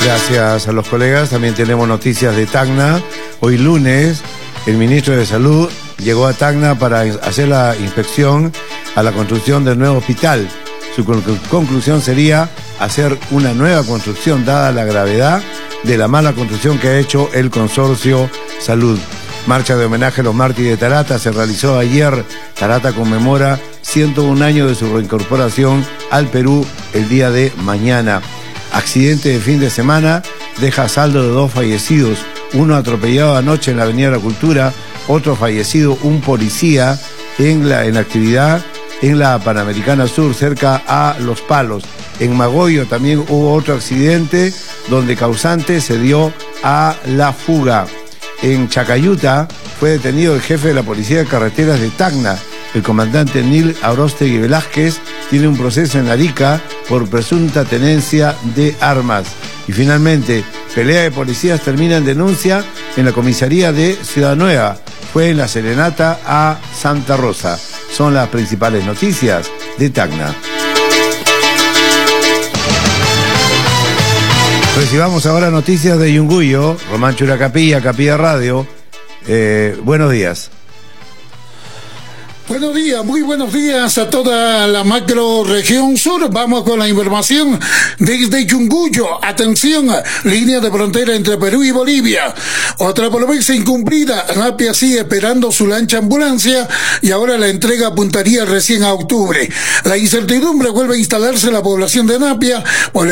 Gracias a los colegas. También tenemos noticias de Tacna. Hoy lunes, el ministro de Salud llegó a Tacna para hacer la inspección a la construcción del nuevo hospital. Su conclusión sería hacer una nueva construcción, dada la gravedad de la mala construcción que ha hecho el Consorcio Salud. Marcha de homenaje a los mártires de Tarata se realizó ayer. Tarata conmemora 101 años de su reincorporación al Perú el día de mañana. Accidente de fin de semana deja saldo de 2 fallecidos. Uno atropellado anoche en la Avenida de la Cultura, otro fallecido, un policía en actividad en la Panamericana Sur, cerca a Los Palos. En Magoyo también hubo otro accidente donde causante se dio a la fuga. En Chacayuta fue detenido el jefe de la Policía de Carreteras de Tacna. El comandante Nil Aróstegui Velázquez tiene un proceso en Arica por presunta tenencia de armas. Y finalmente, pelea de policías termina en denuncia en la comisaría de Ciudad Nueva. Fue en la serenata a Santa Rosa. Son las principales noticias de Tacna. Recibamos ahora noticias de Yunguyo. Román Churacapilla, Capilla Radio. Buenos días. Buenos días, muy buenos días a toda la macro región sur. Vamos con la información desde Yunguyo. Atención, línea de frontera entre Perú y Bolivia. Otra promesa incumplida. Napia sigue esperando su lancha ambulancia y ahora la entrega apuntaría recién a octubre. La incertidumbre vuelve a instalarse en la población de Napia por